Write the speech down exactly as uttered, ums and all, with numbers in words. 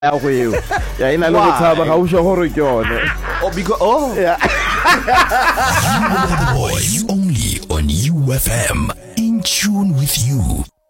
ya go eo ya ina le go tshaba ga o sho gore ke yone oh because oh yeah Boys only on U F M, in tune with you.